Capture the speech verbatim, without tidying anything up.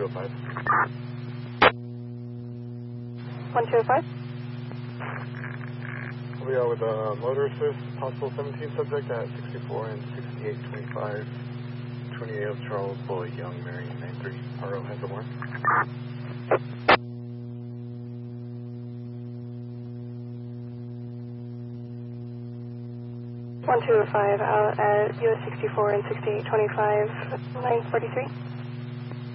oh five. one two oh five. We are with a motor assist, possible seventeen subject at sixty-four and sixty-eight twenty-five. twenty-eight of Charles Boyd Young, Marion nine three. R O has a warrant. one two oh five out at U S sixty-four and sixty-eight twenty-five, nine forty-three.